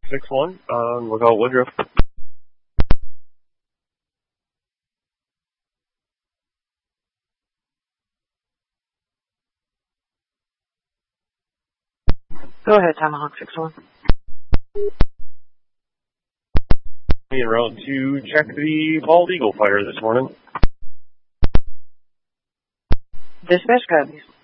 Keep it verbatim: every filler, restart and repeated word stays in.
six one, on lookout Woodruff. Go ahead, Tomahawk six one. En route to check the bald eagle fire this morning. Dispatch copies.